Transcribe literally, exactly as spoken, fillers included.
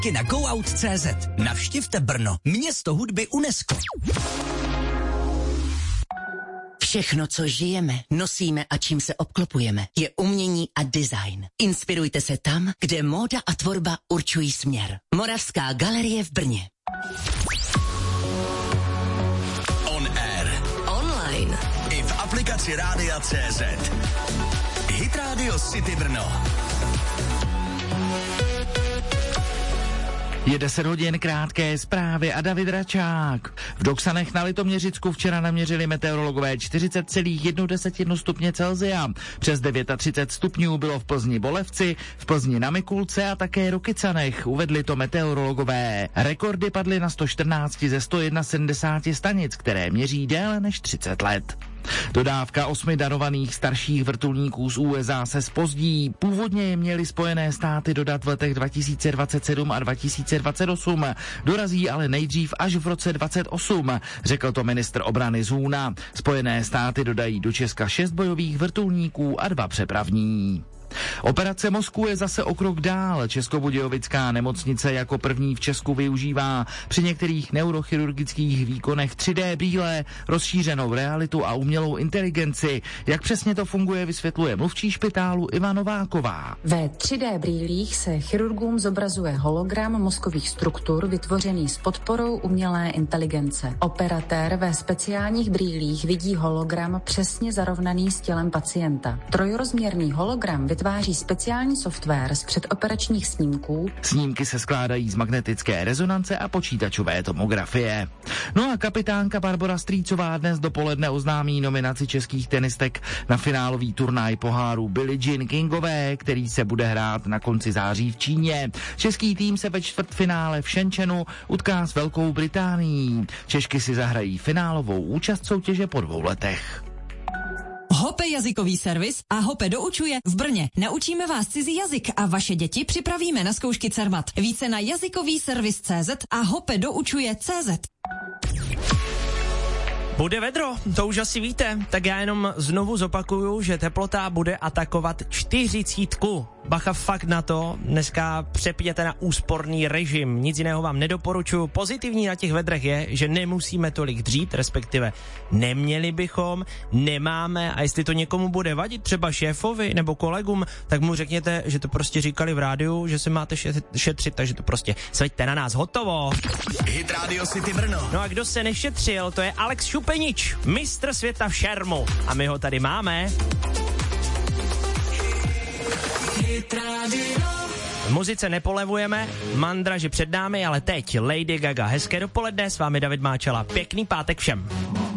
na go out tečka cé zet. Navštivte Brno, město hudby UNESCO. Všechno, co žijeme, nosíme a čím se obklopujeme, je umění a design. Inspirujte se tam, kde móda a tvorba určují směr. Moravská galerie v Brně. On air. Online. I v aplikaci Rádia tečka cé zet. Hit Radio City Brno. Je deset hodin, krátké zprávy a David Račák. V Doksanech na Litoměřicku včera naměřili meteorologové čtyřicet celá jedna stupně Celsia. Přes třicet devět stupňů bylo v Plzni Bolevci, v Plzni na Mikulce a také Rokycanech. Uvedli to meteorologové. Rekordy padly na sto čtrnáct ze sto sedmdesát jedna stanic, které měří déle než třicet let. Dodávka osmi darovaných starších vrtulníků z U S A se zpozdí. Původně je měly Spojené státy dodat v letech dva tisíce dvacet sedm a dva tisíce dvacet osm. Dorazí ale nejdřív až v roce dvacet osm, řekl to ministr obrany Zůna. Spojené státy dodají do Česka šest bojových vrtulníků a dva přepravní. Operace mozku je zase o krok dál. Českobudějovická nemocnice jako první v Česku využívá při některých neurochirurgických výkonech tři dé brýle, rozšířenou realitu a umělou inteligenci. Jak přesně to funguje, vysvětluje mluvčí špitálu Iva Nováková. Ve tři dé brýlích se chirurgům zobrazuje hologram mozkových struktur vytvořený s podporou umělé inteligence. Operatér ve speciálních brýlích vidí hologram přesně zarovnaný s tělem pacienta. Trojrozměrný hologram vytváří speciální software z předoperačních snímků. Snímky se skládají z magnetické rezonance a počítačové tomografie. No a kapitánka Barbora Strýcová dnes dopoledne oznámí nominaci českých tenistek na finálový turnaj poháru Billie Jean Kingové, který se bude hrát na konci září v Číně. Český tým se ve čtvrtfinále v Shenzhenu utká s Velkou Británií. Češky si zahrají finálovou účast soutěže po dvou letech. Hope jazykový servis a Hope doučuje v Brně. Naučíme vás cizí jazyk a vaše děti připravíme na zkoušky Cermat. Více na jazykový servis tečka cé zet a Hope doučuje tečka cé zet. Bude vedro, to už asi víte, tak já jenom znovu zopakuju, že teplota bude atakovat čtyřicítku. Bacha fakt na to, dneska přepněte na úsporný režim, nic jiného vám nedoporučuju. Pozitivní na těch vedrech je, že nemusíme tolik dřít, respektive neměli bychom, nemáme a jestli to někomu bude vadit, třeba šéfovi nebo kolegům, tak mu řekněte, že to prostě říkali v rádiu, že se máte šetřit, takže to prostě sveďte na nás, hotovo. Hit Radio City Brno. No a kdo se nešetřil, to je Alex Šupenič, mistr světa v šermu. A my ho tady máme. V muzice nepolevujeme, mandraži před námi, ale teď Lady Gaga. Hezké dopoledne, s vámi David Máčela. Pěkný pátek všem.